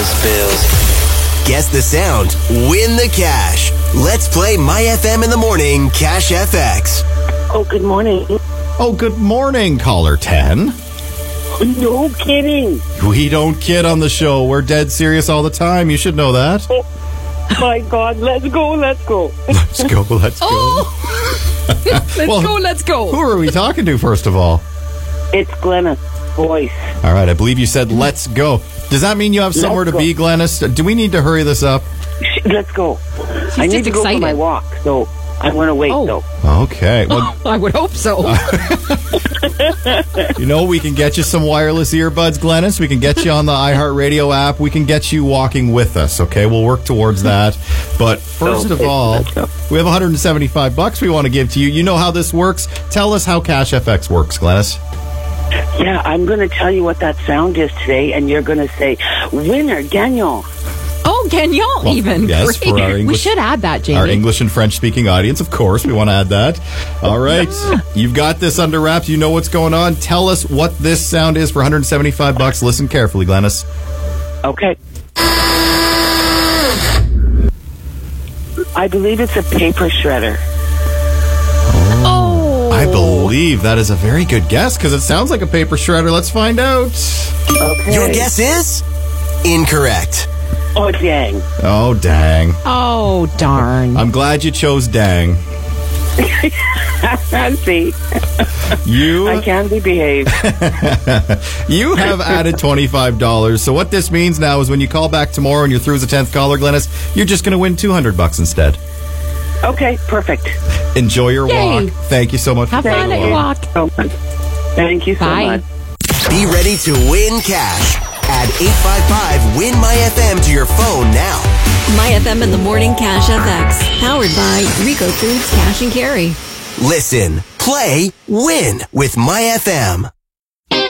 bills. Guess the sound, win the cash. Let's play My FM in the Morning Cash FX. Oh, good morning. Oh, good morning, caller 10. No kidding. We don't kid on the show. We're dead serious all the time. You should know that. Oh, my God. Let's go. Let's go. Let's go. Who are we talking to, first of all? It's Glennis' voice. All right, I believe you said let's go. Does that mean you have somewhere to be, Glennis? Do we need to hurry this up? Let's go. I need to go for my walk, so I'm going to wait, though. Okay. Well, I would hope so. you know, we can get you some wireless earbuds, Glennis. We can get you on the iHeartRadio app. We can get you walking with us, okay? We'll work towards that. But first of all, we have $175 we want to give to you. You know how this works. Tell us how Cash FX works, Glennis. Yeah, I'm going to tell you what that sound is today, and you're going to say, winner, gagnant. Oh, gagnant, even. Yes, great. for our English, we should add that, Jamie. Our English and French-speaking audience, of course. We want to add that. All right. You've got this under wraps. You know what's going on. Tell us what this sound is for $175. Listen carefully, Glennis. Okay. I believe it's a paper shredder. Oh. I believe that is a very good guess because it sounds like a paper shredder. Let's find out. Okay. Your guess is incorrect. Oh, dang. Oh, dang. Oh, darn. I'm glad you chose dang. See, I can be behaved. You have added $25. So what this means now is when you call back tomorrow and you're through as a 10th caller, Glennis, you're just going to win $200 instead. Okay, perfect. Enjoy your walk. Thank you so much. Have fun at your walk. Thank you so much. Be ready to win cash. Add 855-WIN-MY-FM to your phone now. My FM in the Morning Cash FX. Powered by Rico Foods Cash and Carry. Listen, play, win with My FM.